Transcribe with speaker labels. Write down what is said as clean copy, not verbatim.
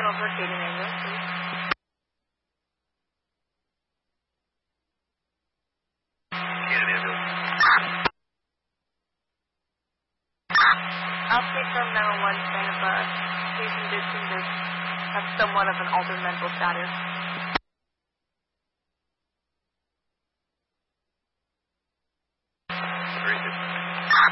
Speaker 1: one over Katie Mango, please. Update from 911, kind of a patient did seem to have somewhat of an altered mental status.